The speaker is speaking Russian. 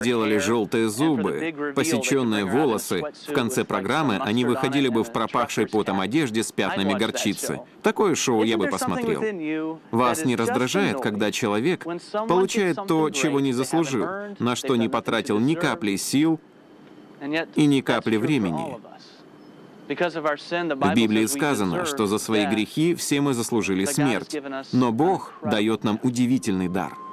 делали желтые зубы, посеченные волосы, в конце программы они выходили бы в пропахшей потом одежде с пятнами горчицы. Такое шоу я бы посмотрел. Вас не раздражает, когда человек получает то, чего не заслужил, на что не потратил ни капли сил и ни капли времени? В Библии сказано, что за свои грехи все мы заслужили смерть, но Бог дает нам удивительный дар.